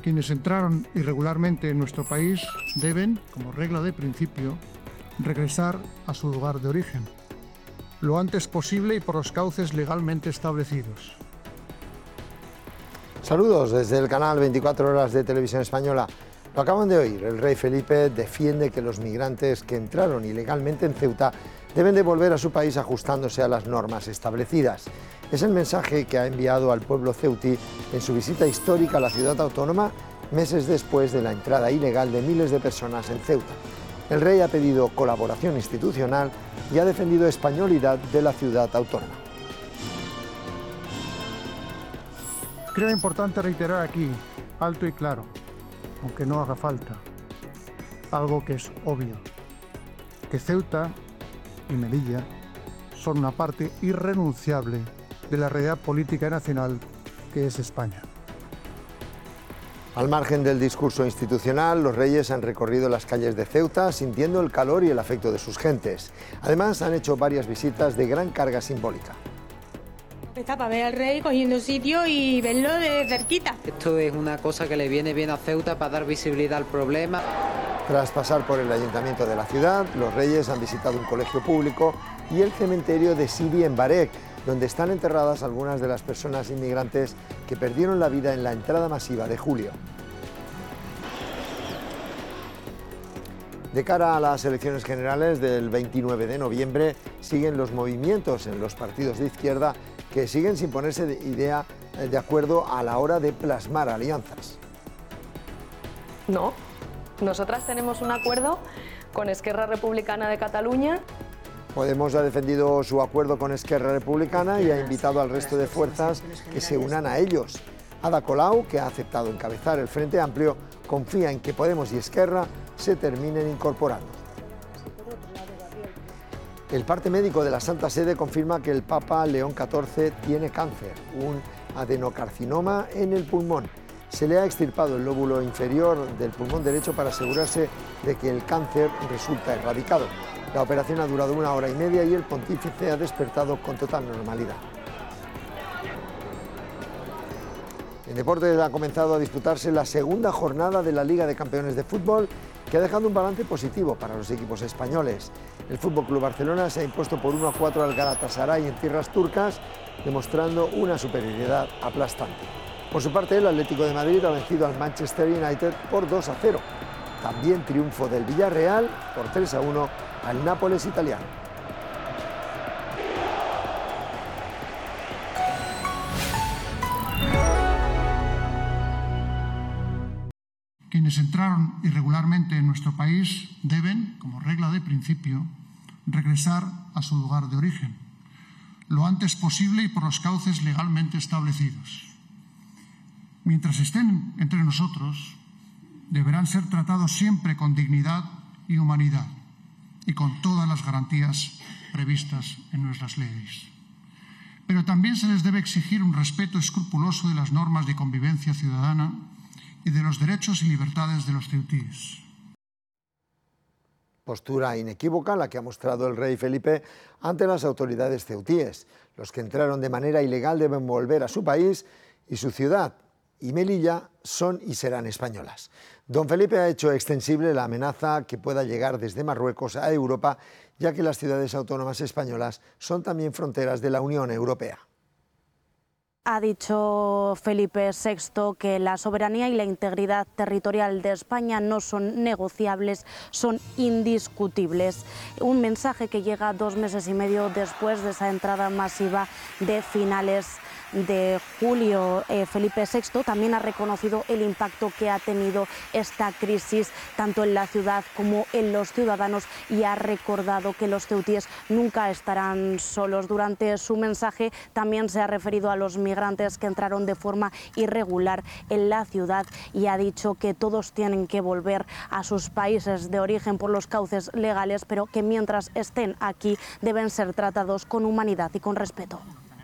Quienes entraron irregularmente en nuestro país deben, como regla de principio, regresar a su lugar de origen, lo antes posible y por los cauces legalmente establecidos. Saludos desde el canal 24 Horas de Televisión Española. Lo acaban de oír, el rey Felipe defiende que los migrantes que entraron ilegalmente en Ceuta deben de volver a su país ajustándose a las normas establecidas. Es el mensaje que ha enviado al pueblo ceutí en su visita histórica a la ciudad autónoma meses después de la entrada ilegal de miles de personas en Ceuta. El rey ha pedido colaboración institucional y ha defendido españolidad de la ciudad autónoma. Creo importante reiterar aquí, alto y claro, aunque no haga falta, algo que es obvio, que Ceuta y Melilla son una parte irrenunciable de la realidad política nacional que es España. Al margen del discurso institucional, los reyes han recorrido las calles de Ceuta sintiendo el calor y el afecto de sus gentes. Además, han hecho varias visitas de gran carga simbólica. Está para ver al rey cogiendo sitio y verlo de cerquita. Esto es una cosa que le viene bien a Ceuta para dar visibilidad al problema. Tras pasar por el ayuntamiento de la ciudad, los reyes han visitado un colegio público y el cementerio de Sidi en Barek, donde están enterradas algunas de las personas inmigrantes que perdieron la vida en la entrada masiva de julio. De cara a las elecciones generales del 29 de noviembre, siguen los movimientos en los partidos de izquierda que siguen sin ponerse de acuerdo a la hora de plasmar alianzas. No, nosotras tenemos un acuerdo con Esquerra Republicana de Cataluña. Podemos ha defendido su acuerdo con Esquerra Republicana y ha invitado al resto de fuerzas que se unan a ellos. Ada Colau, que ha aceptado encabezar el Frente Amplio, confía en que Podemos y Esquerra se terminen incorporando. El parte médico de la Santa Sede confirma que el Papa León XIV tiene cáncer, un adenocarcinoma en el pulmón. Se le ha extirpado el lóbulo inferior del pulmón derecho para asegurarse de que el cáncer resulta erradicado. La operación ha durado 1 hora y media y el pontífice ha despertado con total normalidad. En deportes ha comenzado a disputarse la segunda jornada de la Liga de Campeones de Fútbol, que ha dejado un balance positivo para los equipos españoles. El FC Barcelona se ha impuesto por 1-4 al Galatasaray en tierras turcas, demostrando una superioridad aplastante. Por su parte, el Atlético de Madrid ha vencido al Manchester United por 2-0. También triunfo del Villarreal por 3-1 al Nápoles italiano. Quienes entraron irregularmente en nuestro país deben, como regla de principio, regresar a su lugar de origen, lo antes posible y por los cauces legalmente establecidos. Mientras estén entre nosotros, deberán ser tratados siempre con dignidad y humanidad y con todas las garantías previstas en nuestras leyes. Pero también se les debe exigir un respeto escrupuloso de las normas de convivencia ciudadana y de los derechos y libertades de los ceutíes. Postura inequívoca la que ha mostrado el rey Felipe ante las autoridades ceutíes. Los que entraron de manera ilegal deben volver a su país y su ciudad y Melilla son y serán españolas. Don Felipe ha hecho extensible la amenaza que pueda llegar desde Marruecos a Europa, ya que las ciudades autónomas españolas son también fronteras de la Unión Europea. Ha dicho Felipe VI que la soberanía y la integridad territorial de España no son negociables, son indiscutibles. Un mensaje que llega 2 meses y medio después de esa entrada masiva de finales de julio. Felipe VI también ha reconocido el impacto que ha tenido esta crisis tanto en la ciudad como en los ciudadanos y ha recordado que los ceutíes nunca estarán solos. Durante su mensaje también se ha referido a los migrantes que entraron de forma irregular en la ciudad y ha dicho que todos tienen que volver a sus países de origen por los cauces legales, pero que mientras estén aquí deben ser tratados con humanidad y con respeto.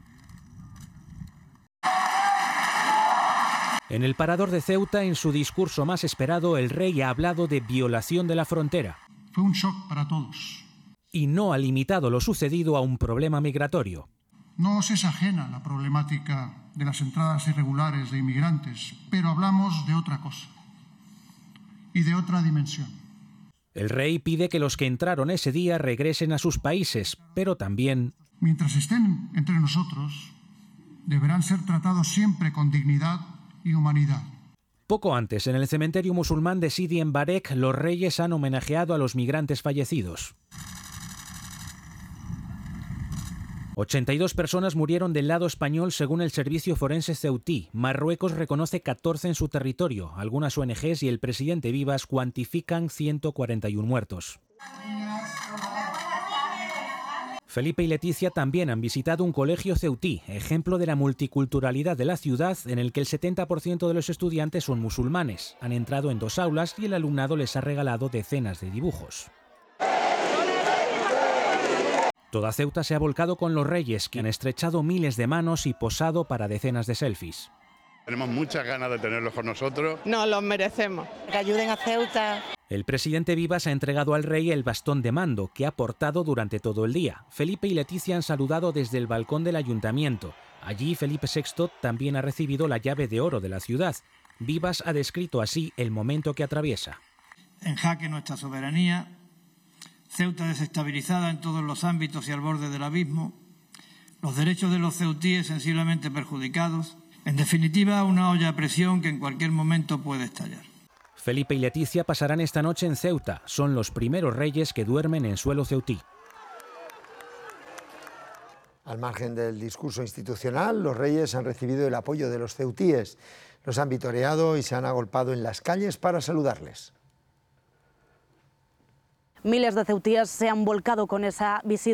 En el parador de Ceuta, en su discurso más esperado, el rey ha hablado de violación de la frontera. Fue un shock para todos. Y no ha limitado lo sucedido a un problema migratorio. No os es ajena la problemática de las entradas irregulares de inmigrantes, pero hablamos de otra cosa y de otra dimensión. El rey pide que los que entraron ese día regresen a sus países, pero también... Mientras estén entre nosotros, deberán ser tratados siempre con dignidad y humanidad. Poco antes, en el cementerio musulmán de Sidi en Barek, los reyes han homenajeado a los migrantes fallecidos. 82 personas murieron del lado español según el servicio forense ceutí. Marruecos reconoce 14 en su territorio. Algunas ONGs y el presidente Vivas cuantifican 141 muertos. Felipe y Leticia también han visitado un colegio ceutí, ejemplo de la multiculturalidad de la ciudad, en el que el 70% de los estudiantes son musulmanes. Han entrado en 2 aulas y el alumnado les ha regalado decenas de dibujos. Toda Ceuta se ha volcado con los reyes, que han estrechado miles de manos y posado para decenas de selfies. Tenemos muchas ganas de tenerlos con nosotros. Nos los merecemos. Que ayuden a Ceuta. El presidente Vivas ha entregado al rey el bastón de mando, que ha portado durante todo el día. Felipe y Leticia han saludado desde el balcón del ayuntamiento. Allí Felipe VI también ha recibido la llave de oro de la ciudad. Vivas ha descrito así el momento que atraviesa. En jaque nuestra soberanía, Ceuta desestabilizada en todos los ámbitos y al borde del abismo, los derechos de los ceutíes sensiblemente perjudicados, en definitiva una olla a presión que en cualquier momento puede estallar. Felipe y Leticia pasarán esta noche en Ceuta. Son los primeros reyes que duermen en suelo ceutí. Al margen del discurso institucional, los reyes han recibido el apoyo de los ceutíes. Los han vitoreado y se han agolpado en las calles para saludarles. Miles de ceutíes se han volcado con esa visita